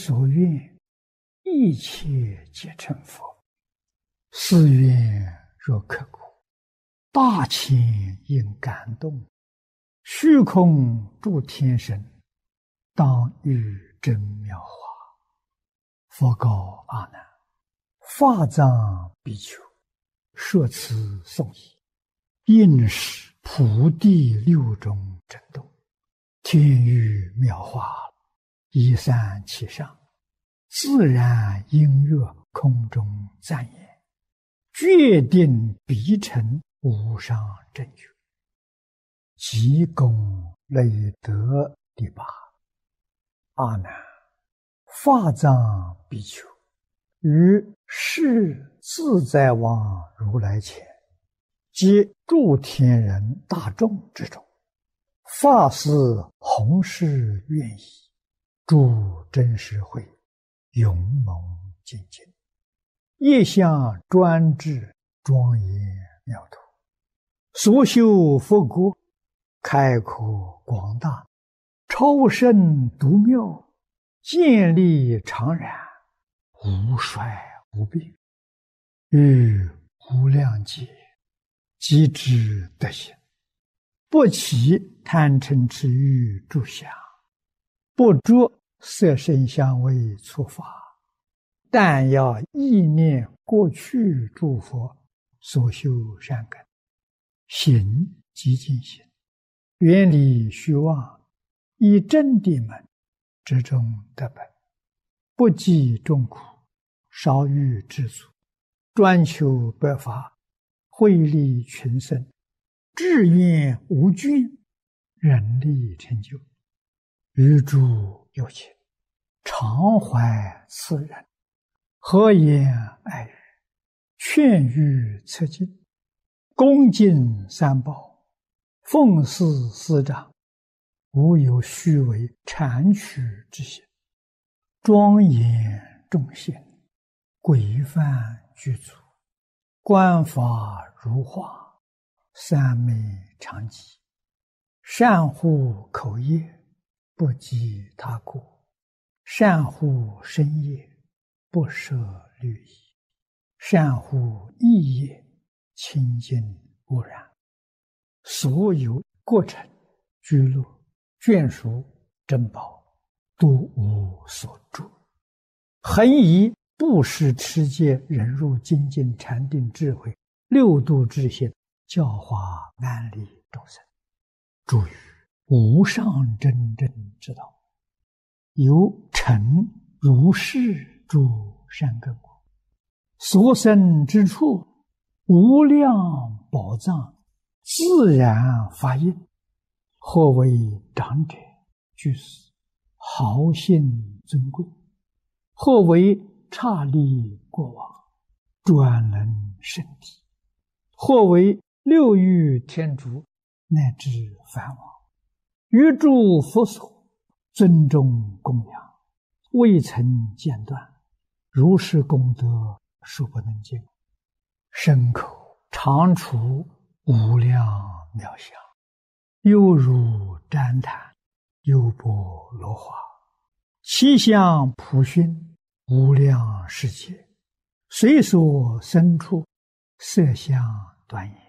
所愿，一切皆成佛。是愿若刻骨，大千应感动。虚空诸天神，当遇真妙法。佛告阿难：法藏比丘，说此颂已，应是菩提六种真动，天雨妙法，一散其上，自然音乐空中赞言，决定必成无上正觉。即功累德第八。阿难，法藏比丘于世自在王如来前，及诸天人大众之中，发誓弘誓愿意，诸真实会勇猛精进，业相专制，庄严妙土，所修佛国开阔广大，超胜独妙，建立常然，无衰无病，于无量劫即知德行，不起贪嗔痴欲诸想，不着色声香味触法，但要意念过去诸佛所修善根，行即净行，远离虚妄，以真谛门之中得本，不计众苦，少欲知足，专求白法，惠利群生，志愿无倦，人力成就，于诸有情，常怀慈仁，和颜爱语，劝喻策进，恭敬三宝，奉事师长，无有虚伪谄曲之行，庄严众贤，规范具足，观法如画，三昧常寂，善护口业，不积他过，善护身业，不舍律仪，善护意业，清净无染，所有过程居乐眷属珍宝，都无所著，恒以布施持戒忍辱精进禅定智慧六度之心，教化安利众生，诸于无上真正之道，有成如是诸善根果，所生之处无量宝藏，自然发应，或为长者居士，豪信尊贵，或为刹利国王，专能圣体，或为六欲天竺，乃至梵王，于诸佛所尊重供养，未曾间断，如是功德数不能尽，身口常处无量妙相，犹如旃檀，优波罗花，其相普熏，无量世界，随所生处，色相端严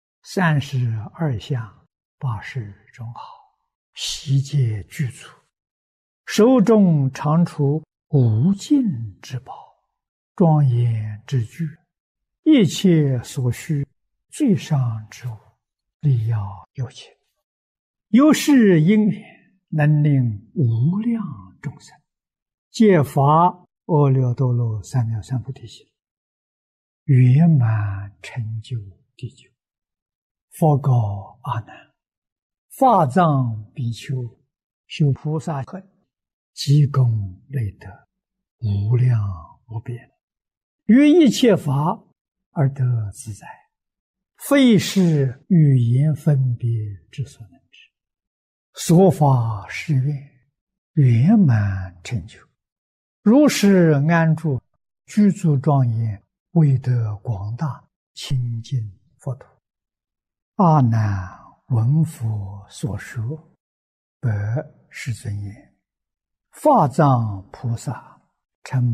，32相80种好，悉皆具足，手中常处无尽之宝，庄严之具，一切所需最上之物，力要有情，有是因缘，能令无量众生皆发阿耨多罗三藐三菩提心，圆满成就地久。佛告阿难：法藏比丘修菩萨恨，积功累德，无量无边，于一切法而得自在，非是语言分别之所能知。所发誓愿，圆满成就，如是安住，居住庄严，为得广大清净佛土。阿难闻佛所说，白世尊言： 法藏菩萨成